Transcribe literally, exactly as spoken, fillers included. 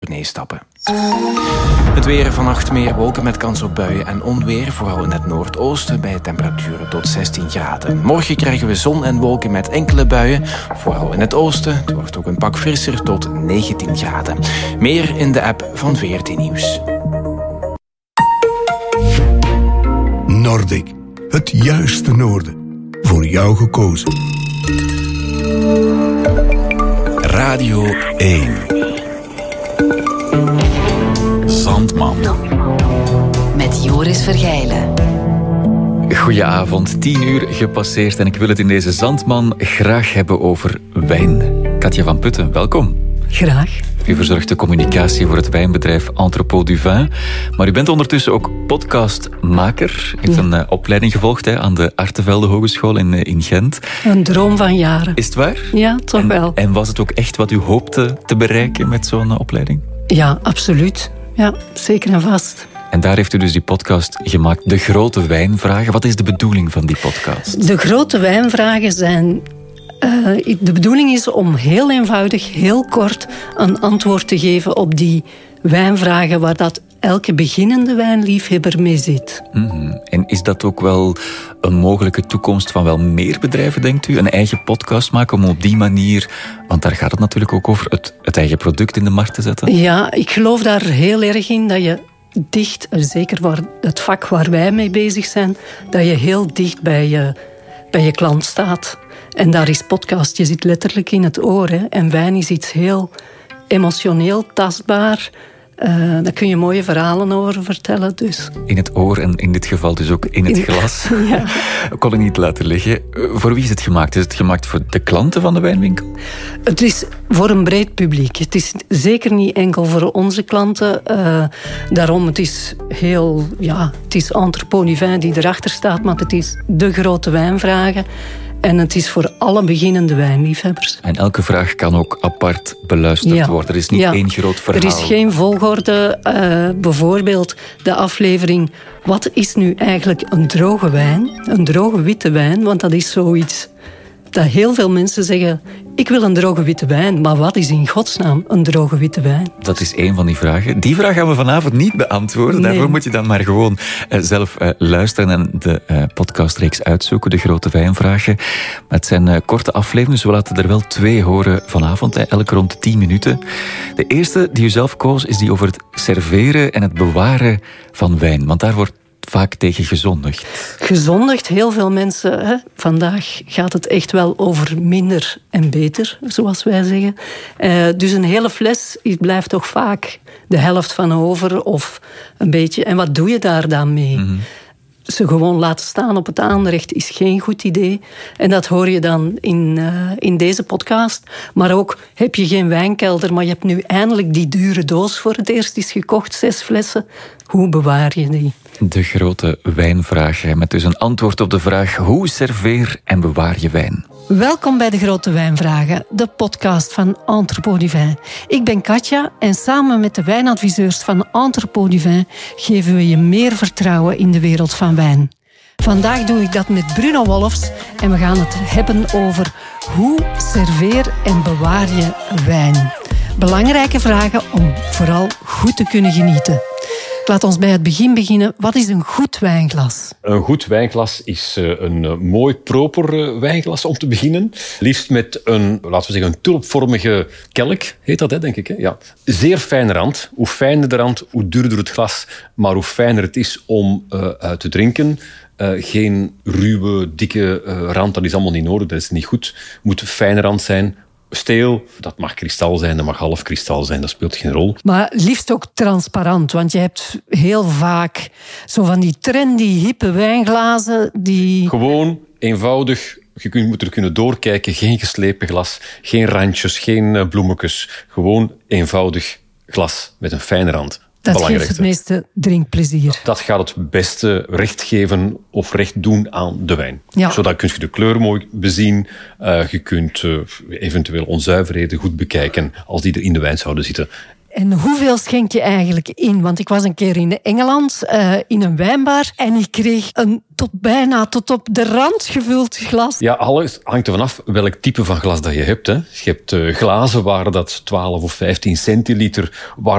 portemonnee stappen. Het weer: vannacht meer wolken met kans op buien en onweer, vooral in het noordoosten bij temperaturen tot zestien graden. Morgen krijgen we zon en wolken met enkele buien, vooral in het oosten. Het wordt ook een pak frisser tot negentien graden. Meer in de app van V R T Nieuws. Nordic, het juiste noorden. Voor jou gekozen. Radio één. Zandman. Met Joris Vergeilen. Goedenavond, tien uur gepasseerd en ik wil het in deze Zandman graag hebben over wijn. Katja van Putten, welkom. Graag. U verzorgt de communicatie voor het wijnbedrijf Entrepôt du Vin. Maar u bent ondertussen ook podcastmaker. U heeft ja. een uh, opleiding gevolgd hè, aan de Artevelde Hogeschool in, uh, in Gent. Een droom van jaren. Is het waar? Ja, toch en, wel. En was het ook echt wat u hoopte te bereiken met zo'n uh, opleiding? Ja, absoluut. Ja, zeker en vast. En daar heeft u dus die podcast gemaakt, De Grote Wijnvragen. Wat is de bedoeling van die podcast? De Grote Wijnvragen zijn... Uh, de bedoeling is om heel eenvoudig, heel kort een antwoord te geven op die wijnvragen waar dat elke beginnende wijnliefhebber mee zit. Mm-hmm. En is dat ook wel een mogelijke toekomst van wel meer bedrijven, denkt u? Een eigen podcast maken om op die manier... Want daar gaat het natuurlijk ook over, het, het eigen product in de markt te zetten. Ja, ik geloof daar heel erg in dat je dicht, zeker waar het vak waar wij mee bezig zijn, dat je heel dicht bij je, bij je klant staat. En daar is podcast, je zit letterlijk in het oor. Hè. En wijn is iets heel emotioneel, tastbaar. Uh, daar kun je mooie verhalen over vertellen. Dus. In het oor en in dit geval dus ook in het in, glas. Ja. Kon ik niet laten liggen. Voor wie is het gemaakt? Is het gemaakt voor de klanten van de wijnwinkel? Het is voor een breed publiek. Het is zeker niet enkel voor onze klanten. Uh, daarom, het is heel... Ja, het is Entrepôt du Vin die erachter staat, maar het is de grote wijnvragen. En het is voor alle beginnende wijnliefhebbers. En elke vraag kan ook apart beluisterd ja. worden. Er is niet ja. één groot verhaal. Er is geen volgorde. Uh, bijvoorbeeld de aflevering... Wat is nu eigenlijk een droge wijn? Een droge witte wijn, want dat is zoiets... dat heel veel mensen zeggen... ik wil een droge witte wijn, maar wat is in godsnaam een droge witte wijn? Dat is één van die vragen. Die vraag gaan we vanavond niet beantwoorden. Nee. Daarvoor moet je dan maar gewoon uh, zelf uh, luisteren en de uh, podcastreeks uitzoeken, De Grote Wijnvragen. Maar het zijn uh, korte afleveringen, dus we laten er wel twee horen vanavond, hè, elk rond tien minuten. De eerste die u zelf koos is die over het serveren en het bewaren van wijn. Want daar wordt vaak tegen gezondigd. Gezondigd, heel veel mensen. Hè. Vandaag gaat het echt wel over minder en beter, zoals wij zeggen. Uh, dus een hele fles blijft toch vaak de helft van over of een beetje. En wat doe je daar dan mee? Mm-hmm. Ze gewoon laten staan op het aanrecht is geen goed idee. En dat hoor je dan in, uh, in deze podcast. Maar ook, heb je geen wijnkelder, maar je hebt nu eindelijk die dure doos voor het eerst eens gekocht, zes flessen. Hoe bewaar je die? De Grote Wijnvraag, met dus een antwoord op de vraag: hoe serveer en bewaar je wijn? Welkom bij De Grote Wijnvragen, de podcast van Entrepôt du Vin. Ik ben Katja en samen met de wijnadviseurs van Entrepôt du Vin geven we je meer vertrouwen in de wereld van wijn. Vandaag doe ik dat met Bruno Wolfs en we gaan het hebben over hoe serveer en bewaar je wijn. Belangrijke vragen om vooral goed te kunnen genieten. Laat ons bij het begin beginnen. Wat is een goed wijnglas? Een goed wijnglas is een mooi proper wijnglas om te beginnen. Liefst met een, laten we zeggen, een tulpvormige kelk. Heet dat, hè, denk ik. Hè? Ja. Zeer fijne rand. Hoe fijner de rand, hoe duurder het glas. Maar hoe fijner het is om uh, uit te drinken. Uh, geen ruwe, dikke uh, rand, dat is allemaal niet nodig. Dat is niet goed. Het moet een fijne rand zijn. Steel, dat mag kristal zijn, dat mag half kristal zijn, dat speelt geen rol. Maar liefst ook transparant, want je hebt heel vaak zo van die trendy, hippe wijnglazen die... Gewoon, eenvoudig, je kunt, moet er kunnen doorkijken, geen geslepen glas, geen randjes, geen bloemetjes. Gewoon eenvoudig glas met een fijne rand. Dat geeft het meeste drinkplezier. Dat gaat het beste recht geven of recht doen aan de wijn. Ja. Zodat kun je de kleur mooi bezien. Uh, je kunt uh, eventueel onzuiverheden goed bekijken als die er in de wijn zouden zitten. En hoeveel schenk je eigenlijk in? Want ik was een keer in Engeland, uh, in een wijnbar, en ik kreeg een tot bijna tot op de rand gevuld glas. Ja, alles hangt ervan af welk type van glas dat je hebt. Hè. Je hebt uh, glazen waar dat twaalf of vijftien centiliter, waar